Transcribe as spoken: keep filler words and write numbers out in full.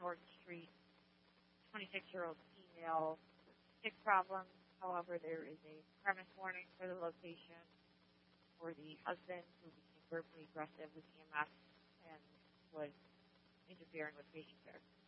Norton Street, twenty-six-year-old female with stick problems. However, there is a premise warning for the location for the husband who became verbally aggressive with E M S and was interfering with patient care.